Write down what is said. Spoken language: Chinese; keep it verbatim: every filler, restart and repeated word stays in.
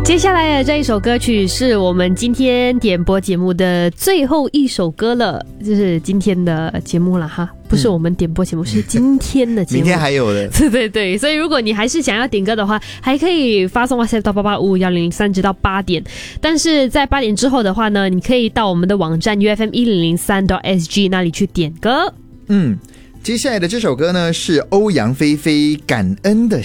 接下来的这一首歌曲是我们今天点播节目的最后一首歌了，就是今天的节目了哈，不是我们点播节目，嗯、是今天的节目。 明天还有的。 对对对，所以如果你还是想要点歌的话，还可以发送 WhatsApp 到八八五五一零零三直到八点。但是在八点之后的话呢，你可以到我们的网站 U F M 一零零三 S G 那里去点歌。 嗯，接下来的这首歌呢是欧阳菲菲《感恩的